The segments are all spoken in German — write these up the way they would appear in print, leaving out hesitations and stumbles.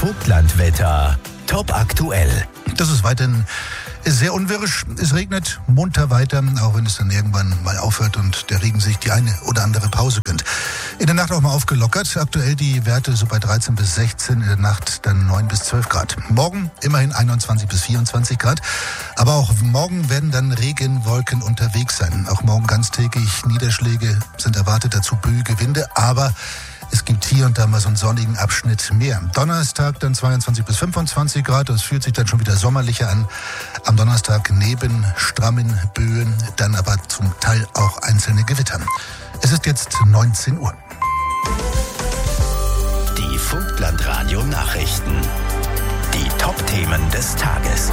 Vogtlandwetter. Top aktuell. Das ist weiterhin sehr unwirsch. Es regnet munter weiter, auch wenn es dann irgendwann mal aufhört und der Regen sich die eine oder andere Pause gönnt. In der Nacht auch mal aufgelockert. Aktuell die Werte so bei 13 bis 16, in der Nacht dann 9 bis 12 Grad. Morgen immerhin 21 bis 24 Grad. Aber auch morgen werden dann Regenwolken unterwegs sein. Auch morgen ganztägig Niederschläge sind erwartet, dazu böige Winde, aber es gibt hier und da mal so einen sonnigen Abschnitt mehr. Donnerstag dann 22 bis 25 Grad. Das fühlt sich dann schon wieder sommerlicher an. Am Donnerstag neben strammen Böen, dann aber zum Teil auch einzelne Gewitter. Es ist jetzt 19 Uhr. Die Vogtlandradio-Nachrichten. Die Top-Themen des Tages.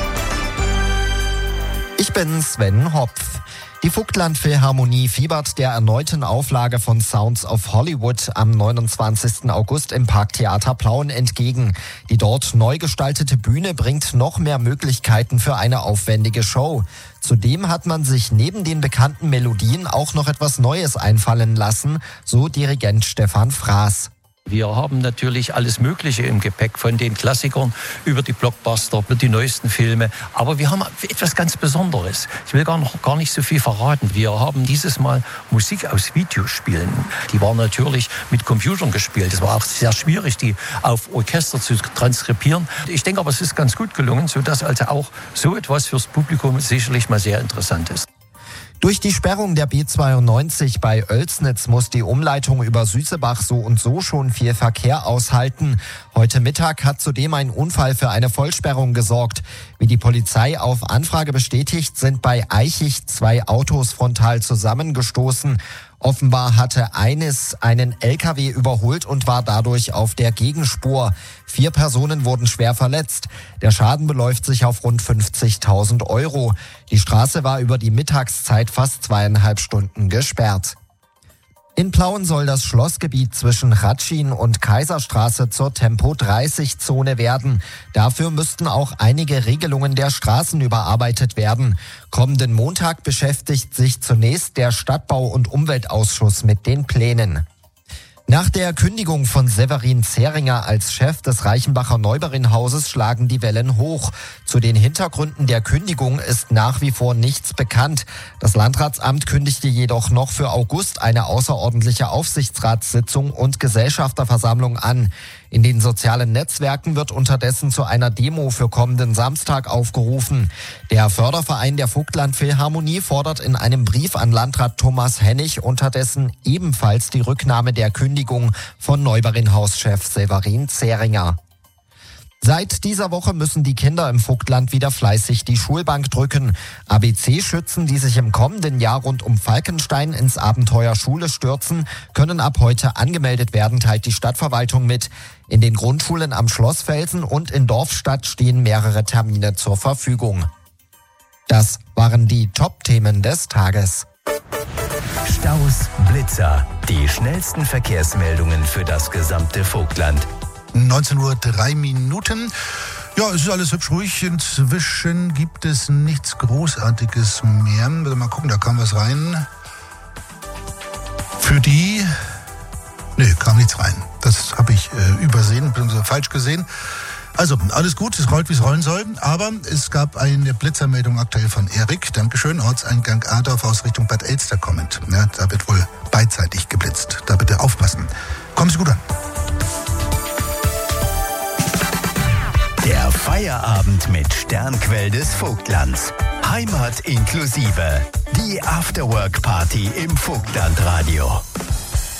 Ich bin Sven Hopf. Die Vogtland-Philharmonie fiebert der erneuten Auflage von Sounds of Hollywood am 29. August im Parktheater Plauen entgegen. Die dort neu gestaltete Bühne bringt noch mehr Möglichkeiten für eine aufwendige Show. Zudem hat man sich neben den bekannten Melodien auch noch etwas Neues einfallen lassen, so Dirigent Stefan Fraß. Wir haben natürlich alles Mögliche im Gepäck, von den Klassikern über die Blockbuster, über die neuesten Filme. Aber wir haben etwas ganz Besonderes. Ich will gar nicht so viel verraten. Wir haben dieses Mal Musik aus Videospielen. Die waren natürlich mit Computern gespielt. Es war auch sehr schwierig, die auf Orchester zu transkribieren. Ich denke aber, es ist ganz gut gelungen, sodass also auch so etwas fürs Publikum sicherlich mal sehr interessant ist. Durch die Sperrung der B92 bei Oelsnitz muss die Umleitung über Süßebach so und so schon viel Verkehr aushalten. Heute Mittag hat zudem ein Unfall für eine Vollsperrung gesorgt. Wie die Polizei auf Anfrage bestätigt, sind bei Eichich 2 Autos frontal zusammengestoßen. Offenbar hatte eines einen LKW überholt und war dadurch auf der Gegenspur. 4 Personen wurden schwer verletzt. Der Schaden beläuft sich auf rund 50.000 €. Die Straße war über die Mittagszeit fast 2,5 Stunden gesperrt. In Plauen soll das Schlossgebiet zwischen Ratschin und Kaiserstraße zur Tempo-30-Zone werden. Dafür müssten auch einige Regelungen der Straßen überarbeitet werden. Kommenden Montag beschäftigt sich zunächst der Stadtbau- und Umweltausschuss mit den Plänen. Nach der Kündigung von Severin Zeringer als Chef des Reichenbacher Neuberinhauses schlagen die Wellen hoch. Zu den Hintergründen der Kündigung ist nach wie vor nichts bekannt. Das Landratsamt kündigte jedoch noch für August eine außerordentliche Aufsichtsratssitzung und Gesellschafterversammlung an. In den sozialen Netzwerken wird unterdessen zu einer Demo für kommenden Samstag aufgerufen. Der Förderverein der Vogtland-Philharmonie fordert in einem Brief an Landrat Thomas Hennig unterdessen ebenfalls die Rücknahme der Kündigung von Neuberinhauschef Severin Zeringer. Seit dieser Woche müssen die Kinder im Vogtland wieder fleißig die Schulbank drücken. ABC-Schützen, die sich im kommenden Jahr rund um Falkenstein ins Abenteuer Schule stürzen, können ab heute angemeldet werden, teilt die Stadtverwaltung mit. In den Grundschulen am Schlossfelsen und in Dorfstadt stehen mehrere Termine zur Verfügung. Das waren die Top-Themen des Tages. Staus, Blitzer, die schnellsten Verkehrsmeldungen für das gesamte Vogtland. 19:03 Uhr. Ja, es ist alles hübsch ruhig. Inzwischen gibt es nichts Großartiges mehr. Mal gucken, da kam was rein. Für die... Nee, kam nichts rein. Das habe ich übersehen, bzw. falsch gesehen. Also, alles gut, es rollt, wie es rollen soll. Aber es gab eine Blitzermeldung aktuell von Erik. Dankeschön. Ortseingang Adorf aus Richtung Bad Elster kommend. Ja, da wird wohl beidseitig geblitzt. Da bitte aufpassen. Kommen Sie gut an. Der Feierabend mit Sternquell des Vogtlands. Heimat inklusive. Die Afterwork-Party im Vogtlandradio.